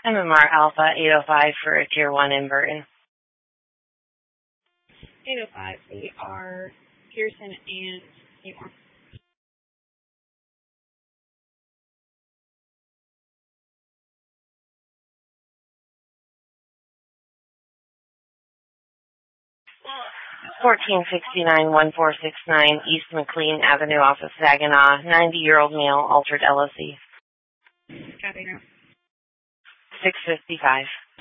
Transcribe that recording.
MMR Alpha 805 for a Tier 1 in Burton. 805, we are Pearson and Seymour. Fourteen 1469-1469 East McLean Avenue off of Saginaw, 90-year-old male, altered LOC. Copy now. 655.